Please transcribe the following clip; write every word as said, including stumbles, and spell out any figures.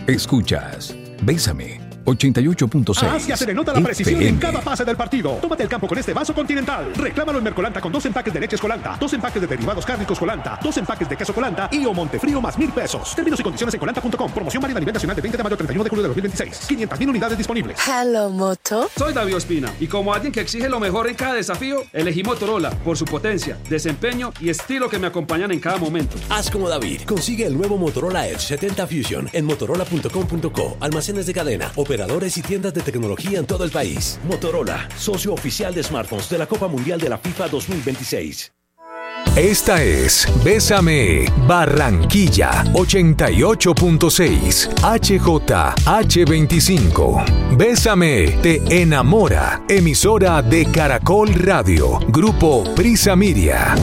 Escuchas Bésame ochenta y ocho punto seis. Asia se denota la precisión en cada fase del partido. Tómate el campo con este vaso Continental. Reclámalo en Mercolanta con dos empaques de leches Colanta, dos empaques de derivados cárnicos Colanta, dos empaques de queso Colanta y o Montefrío más mil pesos. Términos y condiciones en colanta punto com. Promoción válida a nivel nacional de veinte de mayo a treinta y uno de julio de dos mil veintiséis. quinientas mil unidades disponibles. Hello, Moto. Soy David Ospina y como alguien que exige lo mejor en cada desafío, elegí Motorola por su potencia, desempeño y estilo que me acompañan en cada momento. Haz como David. Consigue el nuevo Motorola Edge setenta Fusion en motorola punto com punto co. Almacenes de cadena, operadores y tiendas de tecnología en todo el país. Motorola, socio oficial de smartphones de la Copa Mundial de la FIFA dos mil veintiséis. Esta es Bésame Barranquilla ochenta y ocho punto seis H J H veinticinco. Bésame te enamora. Emisora de Caracol Radio. Grupo Prisa Media.